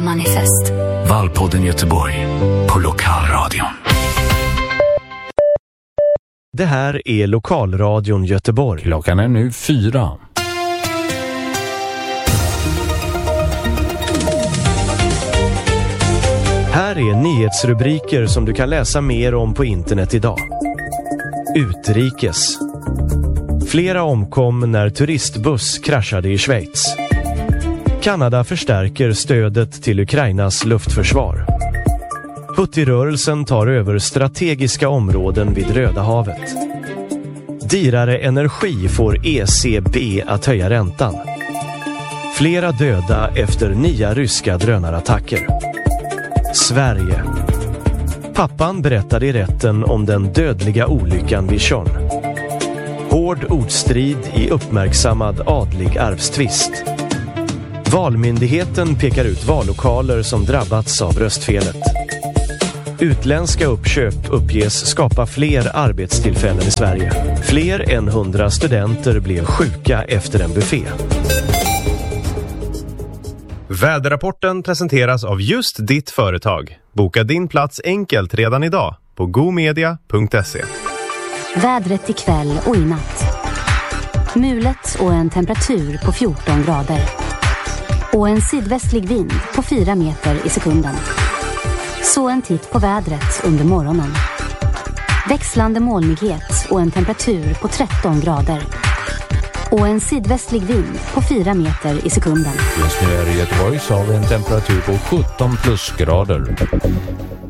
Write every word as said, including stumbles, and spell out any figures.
Manifest. Valpodden Göteborg på Lokalradion. Det här är Lokalradion Göteborg. Klockan är nu fyra. Här är nyhetsrubriker som du kan läsa mer om på internet idag. Utrikes. Flera omkom när turistbuss kraschade i Schweiz. Kanada förstärker stödet till Ukrainas luftförsvar. Houthi-rörelsen tar över strategiska områden vid Röda havet. Dyrare energi får E C B att höja räntan. Flera döda efter nya ryska drönarattacker. Sverige. Pappan berättade i rätten om den dödliga olyckan vid Tjörn. Hård ordstrid i uppmärksammad adlig arvstvist. Valmyndigheten pekar ut vallokaler som drabbats av röstfelet. Utländska uppköp uppges skapa fler arbetstillfällen i Sverige. Fler än hundra studenter blev sjuka efter en buffé. Väderrapporten presenteras av just ditt företag. Boka din plats enkelt redan idag på gomedia punkt se. Vädret ikväll och i natt. Mulet och en temperatur på fjorton grader. Och en sydvästlig vind på fyra meter i sekunden. Så en titt på vädret under morgonen. Växlande molnighet och en temperatur på tretton grader. Och en sydvästlig vind på fyra meter i sekunden. Just nu är det i Göteborg så har vi en temperatur på sjutton plusgrader.